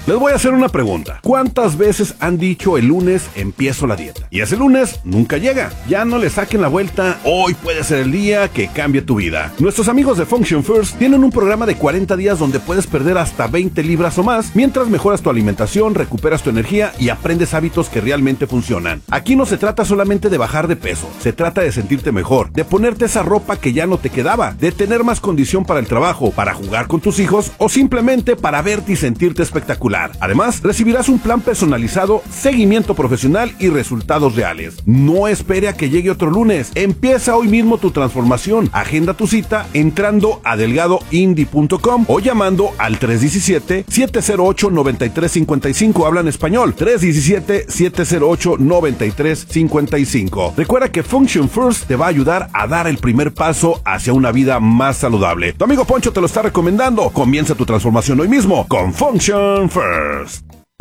Les voy a hacer una pregunta. ¿Cuántas veces han dicho el lunes empiezo la dieta? Y ese lunes nunca llega. Ya no le saquen la vuelta. Hoy puede ser el día que cambie tu vida. Nuestros amigos de Function First tienen un programa de 40 días donde puedes perder hasta 20 libras o más mientras mejoras tu alimentación, recuperas tu energía y aprendes hábitos que realmente funcionan. Aquí no se trata solamente de bajar de peso. Se trata de sentirte mejor, de ponerte esa ropa que ya no te quedaba, de tener más condición para el trabajo, para jugar con tus hijos o simplemente para verte y sentirte espectacular. Además, recibirás un plan personalizado, seguimiento profesional y resultados reales. No espere a que llegue otro lunes. Empieza hoy mismo tu transformación. Agenda tu cita entrando a delgadoindie.com o llamando al 317-708-9355. Hablan español. 317-708-9355. Recuerda que Function First te va a ayudar a dar el primer paso hacia una vida más saludable. Tu amigo Poncho te lo está recomendando. Comienza tu transformación hoy mismo con Function First.